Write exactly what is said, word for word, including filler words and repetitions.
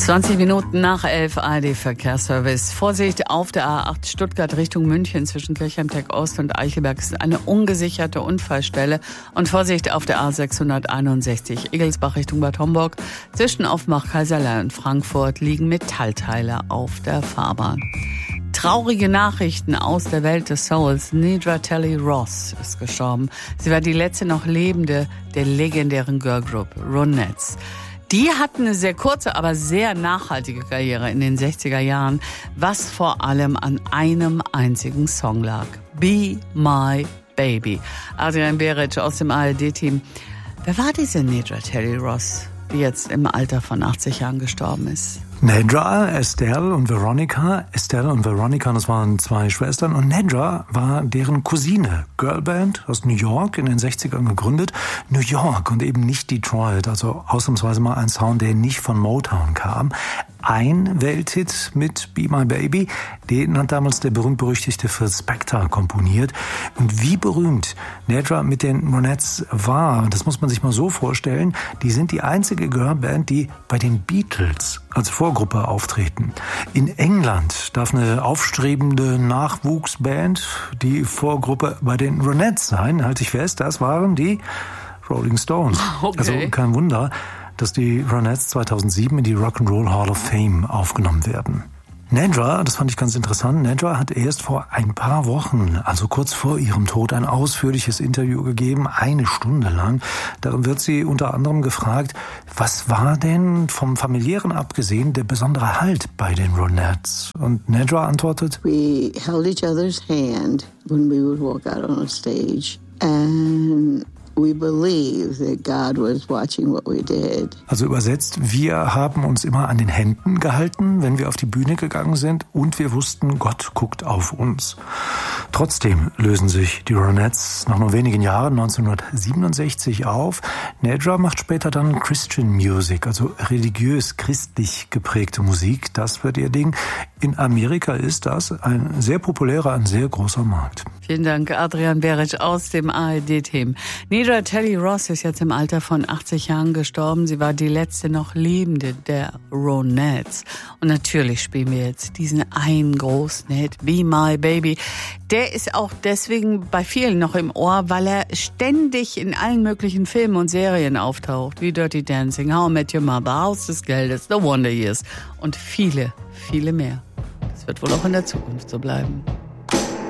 zwanzig Minuten nach elf, A R D-Verkehrsservice. Vorsicht auf der A acht Stuttgart Richtung München zwischen Kirchheimteck Ost und Eichelberg ist eine ungesicherte Unfallstelle. Und Vorsicht auf der A sechshunderteinundsechzig Egelsbach Richtung Bad Homburg. Zwischen Offenbach, Kaiserlei und Frankfurt liegen Metallteile auf der Fahrbahn. Traurige Nachrichten aus der Welt des Souls. Nedra Talley Ross ist gestorben. Sie war die letzte noch lebende der legendären Girlgroup Ronettes. Die hatten eine sehr kurze, aber sehr nachhaltige Karriere in den sechziger Jahren, was vor allem an einem einzigen Song lag. Be My Baby. Adrian Beric aus dem A R D-Team. Wer war diese Nedra Talley Ross, die jetzt im Alter von achtzig Jahren gestorben ist? Nedra, Estelle und Veronica. Estelle und Veronica, das waren zwei Schwestern. Und Nedra war deren Cousine. Girlband aus New York, in den sechzigern gegründet. New York und eben nicht Detroit. Also ausnahmsweise mal ein Sound, der nicht von Motown kam. Ein Welthit mit Be My Baby, den hat damals der berühmt-berüchtigte Phil Spector komponiert. Und wie berühmt Nedra mit den Ronettes war, das muss man sich mal so vorstellen, die sind die einzige Girlband, die bei den Beatles als Vorgruppe auftreten. In England darf eine aufstrebende Nachwuchsband die Vorgruppe bei den Ronettes sein. Halte ich fest, das waren die Rolling Stones. Okay. Also kein Wunder, dass die Ronettes zweitausendsieben in die Rock'n'Roll Hall of Fame aufgenommen werden. Nedra, das fand ich ganz interessant, Nedra hat erst vor ein paar Wochen, also kurz vor ihrem Tod, ein ausführliches Interview gegeben, eine Stunde lang. Darin wird sie unter anderem gefragt, was war denn vom Familiären abgesehen der besondere Halt bei den Ronettes? Und Nedra antwortet, We held each other's hand when we would walk out on a stage and we believe that God was watching what we did. Also übersetzt, wir haben uns immer an den Händen gehalten, wenn wir auf die Bühne gegangen sind, und wir wussten, Gott guckt auf uns. Trotzdem lösen sich die Ronettes nach nur wenigen Jahren neunzehnhundertsiebenundsechzig auf. Nedra macht später dann Christian Music, also religiös-christlich geprägte Musik. Das wird ihr Ding. In Amerika ist das ein sehr populärer, ein sehr großer Markt. Vielen Dank, Adrian Beric aus dem A R D-Team. Nedra Talley Ross ist jetzt im Alter von achtzig Jahren gestorben. Sie war die letzte noch lebende der Ronettes. Und natürlich spielen wir jetzt diesen einen großen Hit, Be My Baby. Der ist auch deswegen bei vielen noch im Ohr, weil er ständig in allen möglichen Filmen und Serien auftaucht, wie Dirty Dancing, How I Met Your Mother, Haus des Geldes, The Wonder Years und viele, viele mehr. Das wird wohl auch in der Zukunft so bleiben.